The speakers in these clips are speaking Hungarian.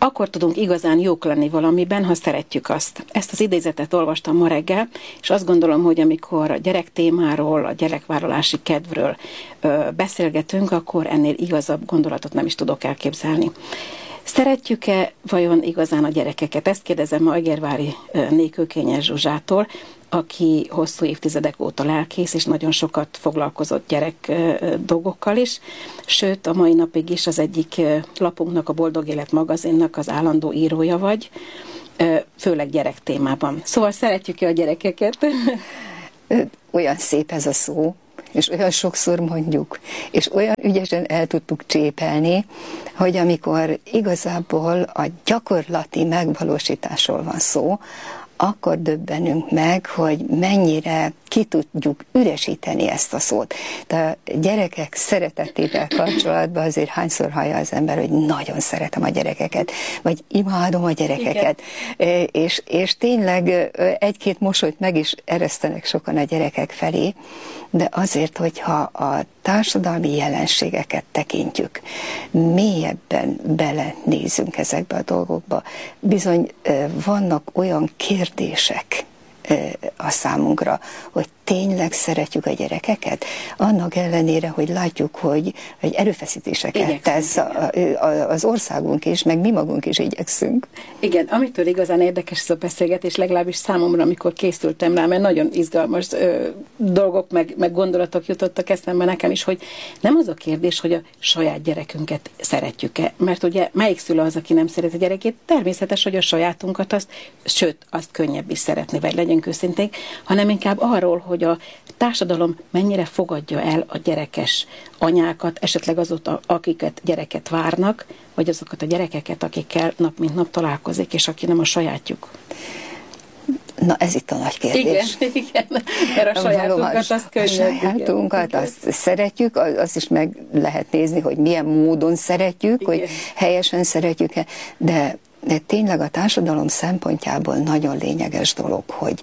akkor tudunk igazán jók lenni valamiben, ha szeretjük azt. Ezt az idézetet olvastam ma reggel, és azt gondolom, hogy amikor a gyerek témáról, a gyerekvállalási kedvről beszélgetünk, akkor ennél igazabb gondolatot nem is tudok elképzelni. Szeretjük-e vajon igazán a gyerekeket? Ezt kérdezem ma Egervári Kőkényes Zsuzsától, aki hosszú évtizedek óta lelkész, és nagyon sokat foglalkozott gyerek dolgokkal is. Sőt, a mai napig is az egyik lapunknak, a Boldog Élet magazinnak az állandó írója vagy, főleg gyerek témában. Szóval szeretjük-e a gyerekeket? Olyan szép ez a szó, és olyan sokszor mondjuk, és olyan ügyesen el tudtuk csépelni, hogy amikor igazából a gyakorlati megvalósításról van szó, akkor döbbenünk meg, hogy mennyire ki tudjuk üresíteni ezt a szót. De a gyerekek szeretetével kapcsolatban azért hányszor hallja az ember, hogy nagyon szeretem a gyerekeket, vagy imádom a gyerekeket. És tényleg egy-két mosolyt meg is eresztenek sokan a gyerekek felé, de azért, hogyha a társadalmi jelenségeket tekintjük, mélyebben belenézünk ezekbe a dolgokba, bizony vannak olyan kérdések a számunkra, hogy tényleg szeretjük a gyerekeket, annak ellenére, hogy látjuk, hogy erőfeszítéseket tesz az országunk is, meg mi magunk is igyekszünk. Igen, amitől igazán érdekes ez a beszélgetés, legalábbis számomra, amikor készültem rá, mert nagyon izgalmas dolgok, meg gondolatok jutottak eszembe nekem is, hogy nem az a kérdés, hogy a saját gyerekünket szeretjük-e, mert ugye melyik szülő az, aki nem szeret a gyerekét? Természetes, hogy a sajátunkat sőt, azt könnyebb is szeretni, vagy legyünk őszinték, hanem inkább arról, hogy a társadalom mennyire fogadja el a gyerekes anyákat, esetleg azok, akiket gyereket várnak, vagy azokat a gyerekeket, akikkel nap mint nap találkozik, és aki nem a sajátjuk. Na, ez itt a nagy kérdés. Igen, mert a sajátunkat azt könnyebb. A sajátunkat azt szeretjük, azt is meg lehet nézni, hogy milyen módon szeretjük, igen, hogy helyesen szeretjük-e, de tényleg a társadalom szempontjából nagyon lényeges dolog, hogy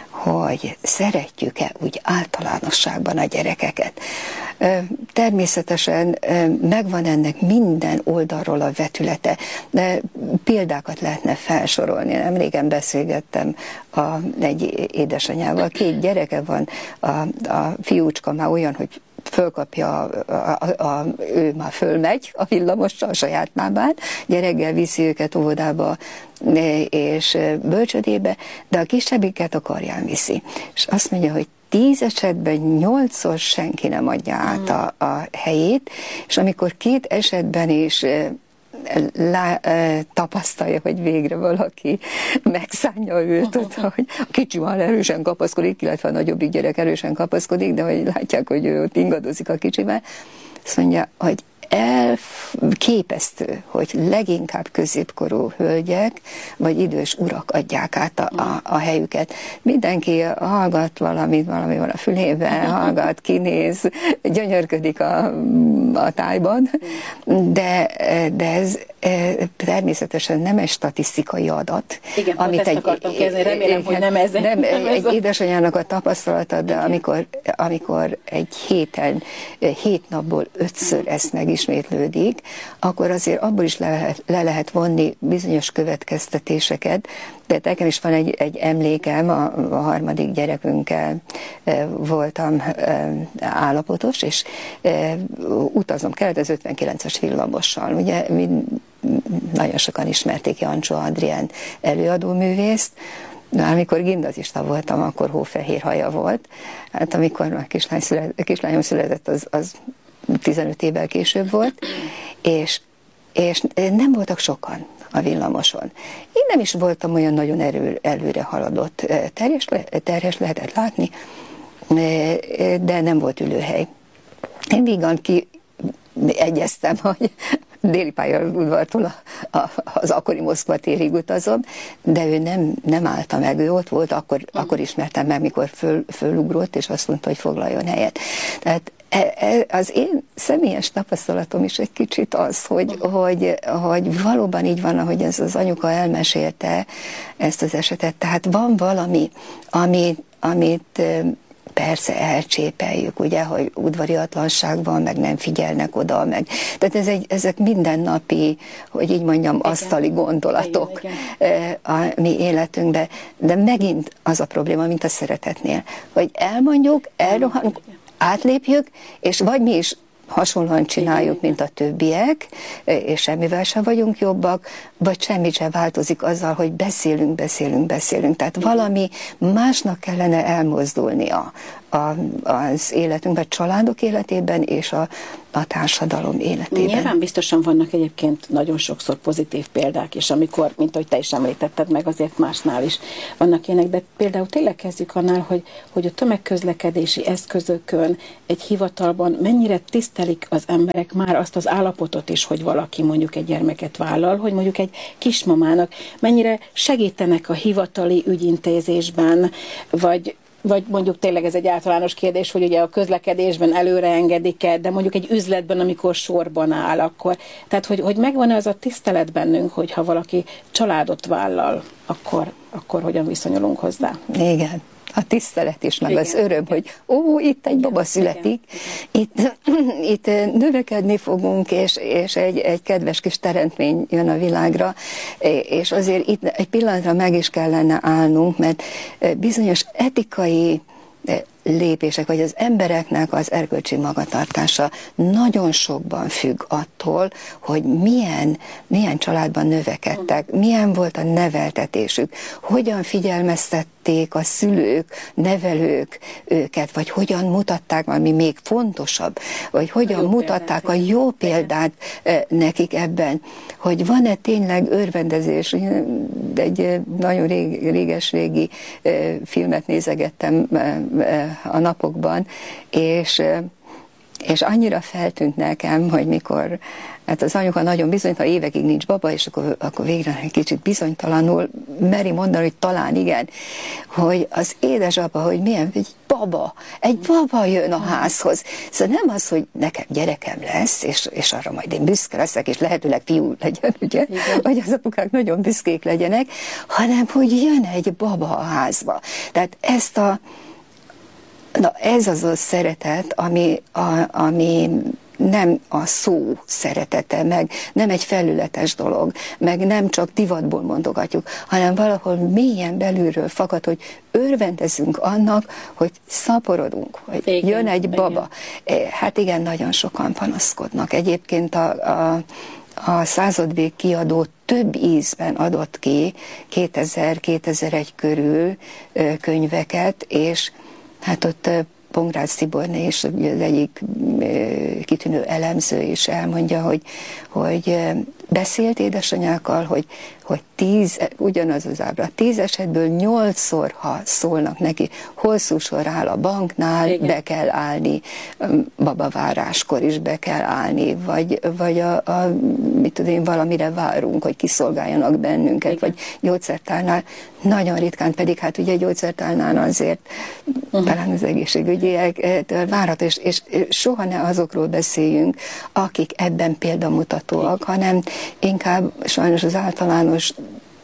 szeretjük-e úgy általánosságban a gyerekeket. Természetesen megvan ennek minden oldalról a vetülete, de példákat lehetne felsorolni. Nemrégen beszélgettem egy édesanyával, 2 gyereke van, a fiúcska már olyan, hogy fölkapja, ő már fölmegy a villamossal a saját lábán, reggel viszi őket óvodába és bölcsödébe, de a kisebbiket a karján viszi. És azt mondja, hogy 10 esetben 8-szor senki nem adja át a helyét, és amikor 2 esetben is tapasztalja, hogy végre valaki megszánja őt, hogy a kicsi már erősen kapaszkodik, illetve a nagyobbik gyerek erősen kapaszkodik, de hogy látják, hogy ő ott ingadozik a kicsivel, azt mondja, hogy elképesztő, hogy leginkább középkorú hölgyek vagy idős urak adják át a helyüket. Mindenki hallgat valami van a fülében, hallgat, kinéz, gyönyörködik a tájban, de ez természetesen nem egy statisztikai adat. Igen, amit ezt akartam kérdezni, remélem, hogy nem ez. Nem egy édesanyának a tapasztalata, de amikor egy héten, 7 napból 5-ször ezt megismétlődik, akkor azért abból is le lehet vonni bizonyos következtetéseket, de nekem is van egy emlékem, a harmadik gyerekünkkel voltam állapotos, és utaznom kellett az 59-es villamossal. Ugye nagyon sokan ismerték Jancsó Adrián előadóművészt, de amikor gimnazista voltam, akkor hófehér haja volt. Hát amikor a kislányom született, az 15 évvel később volt, és nem voltak sokan a villamoson. Én nem is voltam olyan nagyon előre haladott. Terhes lehetett látni, de nem volt ülőhely. Én vígan kiegyeztem, hogy déli pályaudvartól az akkori Moszkva térig utazom, de ő nem állta meg, ő ott volt, akkor ismertem meg, mikor fölugrott, és azt mondta, hogy foglaljon helyet. Tehát az én személyes tapasztalatom is egy kicsit az, hogy valóban így van, ahogy ez az anyuka elmesélte ezt az esetet. Tehát van valami, amit persze elcsépeljük, ugye, hogy udvariatlanság van, meg nem figyelnek oda, meg. Tehát ezek mindennapi, hogy így mondjam, igen, asztali gondolatok igen. A mi életünkben. De megint az a probléma, mint a szeretetnél, hogy elmondjuk, elrohanunk, átlépjük, és vagy mi is hasonlóan csináljuk, mint a többiek, és semmivel sem vagyunk jobbak, vagy semmit sem változik azzal, hogy beszélünk. Tehát valami másnak kellene elmozdulnia az életünkben, családok életében és a társadalom életében. Nyilván biztosan vannak egyébként nagyon sokszor pozitív példák, és amikor, mint ahogy te is említetted meg, azért másnál is vannak ilyenek, de például tényleg kezdjük annál, hogy a tömegközlekedési eszközökön, egy hivatalban mennyire tisztelik az emberek már azt az állapotot is, hogy valaki mondjuk egy gyermeket vállal, hogy mondjuk egy kismamának mennyire segítenek a hivatali ügyintézésben, vagy mondjuk tényleg ez egy általános kérdés, hogy ugye a közlekedésben előre engedik-e, de mondjuk egy üzletben, amikor sorban áll, akkor. Tehát, hogy megvan az a tisztelet bennünk, hogyha valaki családot vállal, akkor hogyan viszonyulunk hozzá. Igen. A tisztelet is, meg igen, az öröm, igen. Hogy itt egy baba születik, igen. Itt növekedni fogunk, és egy kedves kis teremtmény jön a világra, és azért itt egy pillanatra meg is kellene állnunk, mert bizonyos etikai lépések, vagy az embereknek az erkölcsi magatartása nagyon sokban függ attól, hogy milyen családban növekedtek, milyen volt a neveltetésük, hogyan figyelmeztették a szülők, nevelők őket, vagy hogyan mutatták, ami még fontosabb, vagy hogyan mutatták a jó példát nekik ebben, hogy van-e tényleg örvendezés. Egy nagyon régi filmet nézegettem a napokban, és annyira feltűnt nekem, hogy mikor hát az anyuka nagyon bizonytalan, évekig nincs baba, és akkor végre egy kicsit bizonytalanul meri mondani, hogy talán igen, hogy az édesapa, hogy milyen, egy baba jön a házhoz. Szóval nem az, hogy nekem gyerekem lesz, és arra majd én büszke leszek, és lehetőleg fiú legyen, ugye? Vagy az apukák nagyon büszkék legyenek, hanem, hogy jön egy baba a házba. Tehát ez az a szeretet, ami nem a szó szeretete, meg nem egy felületes dolog, meg nem csak divatból mondogatjuk, hanem valahol mélyen belülről fakad, hogy örvendezünk annak, hogy szaporodunk, hogy igen, jön egy baba. Igen. Hát igen, nagyon sokan panaszkodnak. Egyébként a Századvég kiadó több ízben adott ki 2000-2001 körül könyveket, és hát ott Pongrácz Tiborné is az egyik kitűnő elemző is elmondja, hogy beszélt édesanyákkal, hogy 10, ugyanaz az ábra, 10 esetből 8-szor, ha szólnak neki, hosszú sor áll a banknál, igen. Be kell állni, babaváráskor is be kell állni, vagy mit tudom én, valamire várunk, hogy kiszolgáljanak bennünket, igen. Vagy gyógyszertárnál, nagyon ritkán pedig, hát ugye gyógyszertárnál azért talán az egészségügyiek várható, és soha ne azokról beszéljünk, akik ebben példamutatóak, hanem inkább sajnos az általános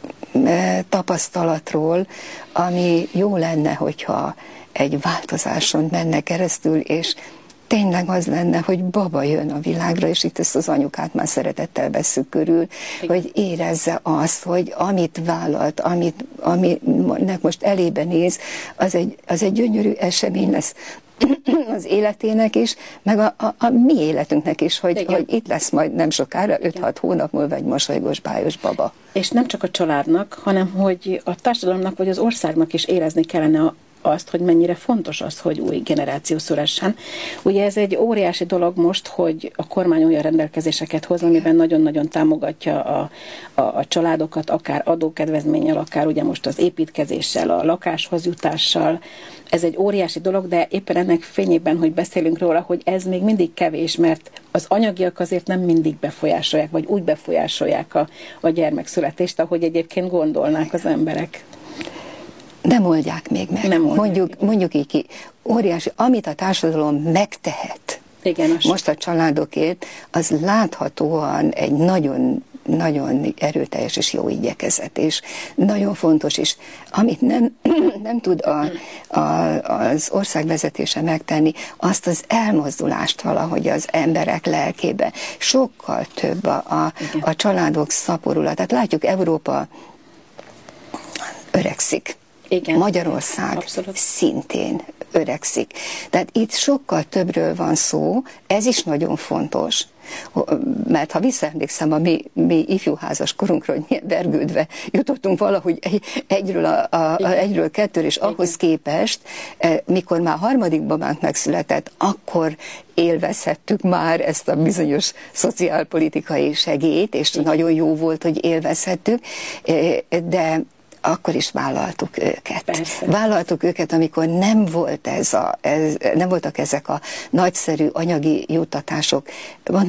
tapasztalatról, ami jó lenne, hogyha egy változáson menne keresztül, és tényleg az lenne, hogy baba jön a világra, és itt ezt az anyukát már szeretettel vesszük körül, hogy érezze azt, hogy amit vállalt, aminek most elébe néz, az egy gyönyörű esemény lesz az életének is, meg a mi életünknek is, hogy itt lesz majd nem sokára, 5-6 hónap múlva egy mosolygós, bájos baba. És nem csak a családnak, hanem hogy a társadalomnak vagy az országnak is érezni kellene azt, hogy mennyire fontos az, hogy új generáció szülessen. Ugye ez egy óriási dolog most, hogy a kormány olyan rendelkezéseket hoz, amiben nagyon-nagyon támogatja a családokat, akár adókedvezménnyel, akár ugye most az építkezéssel, a lakáshoz jutással. Ez egy óriási dolog, de éppen ennek fényében, hogy beszélünk róla, hogy ez még mindig kevés, mert az anyagiak azért nem mindig befolyásolják, vagy úgy befolyásolják a gyermekszületést, ahogy egyébként gondolnák az emberek. Nem oldják még meg. Mondjuk így ki. Óriási, amit a társadalom megtehet, igen, most a családokért, az láthatóan egy nagyon nagyon erőteljes és jó igyekezet, és nagyon fontos is. Amit nem tud az ország vezetése megtenni, azt az elmozdulást valahogy az emberek lelkébe. Sokkal több a családok szaporula. Tehát látjuk, Európa öregszik. Igen. Magyarország abszolút szintén öregszik. Tehát itt sokkal többről van szó, ez is nagyon fontos, mert ha visszaemlékszem a mi ifjúházas korunkra, hogy milyen vergődve jutottunk valahogy egyről kettőre, és ahhoz képest, mikor már harmadik babánk megszületett, akkor élvezhettük már ezt a bizonyos szociálpolitikai segélyt, és nagyon jó volt, hogy élvezhettük, de akkor is vállaltuk őket. Persze. Vállaltuk őket, amikor nem voltak ezek a nagyszerű anyagi juttatások.